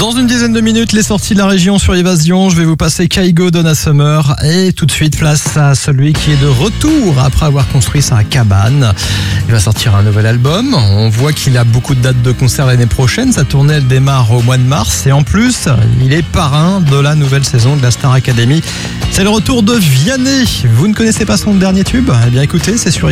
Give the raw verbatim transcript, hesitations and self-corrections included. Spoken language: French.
Dans une dizaine de minutes, les sorties de la région sur Évasion. Je vais vous passer Kygo, Donna Summer. Et tout de suite, place à celui qui est de retour après avoir construit sa cabane. Il va sortir un nouvel album. On voit qu'il a beaucoup de dates de concert l'année prochaine. Sa tournée, elle démarre au mois de mars. Et en plus, il est parrain de la nouvelle saison de la Star Academy. C'est le retour de Vianney. Vous ne connaissez pas son dernier tube ? Eh bien écoutez, c'est sur